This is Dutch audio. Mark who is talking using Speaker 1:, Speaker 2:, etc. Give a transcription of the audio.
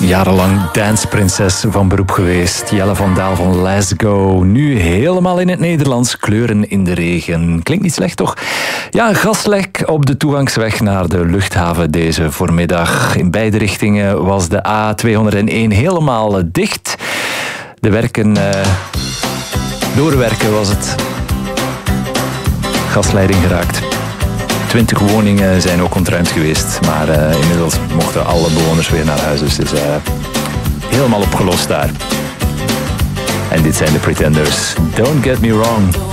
Speaker 1: Jarenlang danceprinses van beroep geweest. Jelle van Daal van Let's Go. Nu helemaal in het Nederlands. Kleuren in de regen. Klinkt niet slecht, toch? Ja, een gaslek op de toegangsweg naar de luchthaven deze voormiddag. In beide richtingen was de A201 helemaal dicht. De werken... doorwerken was het. Gasleiding geraakt. 20 woningen zijn ook ontruimd geweest. Maar inmiddels mochten alle bewoners weer naar huis. Dus het is helemaal opgelost daar. En dit zijn de Pretenders. Don't get me wrong.